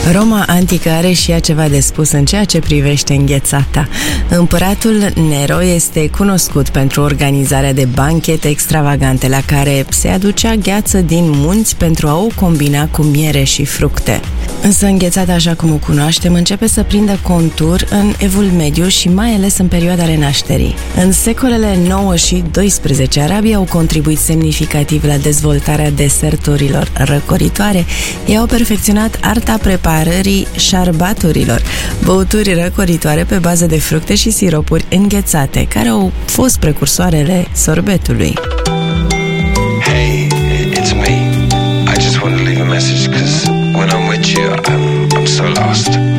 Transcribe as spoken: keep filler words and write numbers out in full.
Roma antică are și ea ceva de spus în ceea ce privește înghețata. Împăratul Nero este cunoscut pentru organizarea de banchete extravagante la care se aducea gheață din munți pentru a o combina cu miere și fructe. Însă înghețata, așa cum o cunoaștem, începe să prindă contur în Evul Mediu și mai ales în perioada Renașterii. În secolele nouă și doisprezece, arabii au contribuit semnificativ la dezvoltarea deserturilor răcoritoare. Ei au perfecționat arta preparării șarbaturilor, băuturi răcoritoare pe bază de fructe și siropuri înghețate, care au fost precursoarele sorbetului. Hey, it's me. I just want to leave a message because when I'm with you, I'm, I'm so lost.